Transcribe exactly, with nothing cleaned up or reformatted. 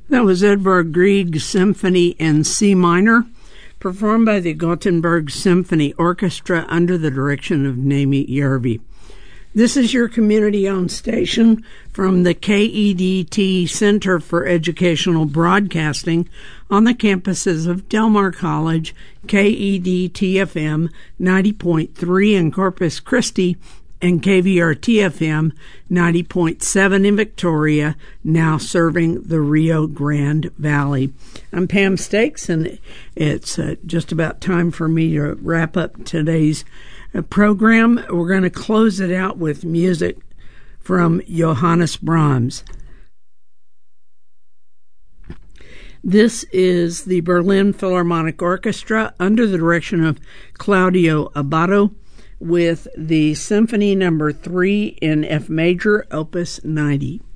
That was Edvard Grieg's Symphony in C minor, performed by the Gothenburg Symphony Orchestra under the direction of Naimi Järvi. This is your community-owned station from the K E D T Center for Educational Broadcasting on the campuses of Del Mar College, K E D T F M ninety point three in Corpus Christi, and K V R T F M ninety point seven in Victoria, now serving the Rio Grande Valley. I'm Pam Stakes, and it's uh, just about time for me to wrap up today's uh, program. We're going to close it out with music from Johannes Brahms. This is the Berlin Philharmonic Orchestra under the direction of Claudio Abbado, with the Symphony Number three in F major, Opus ninety.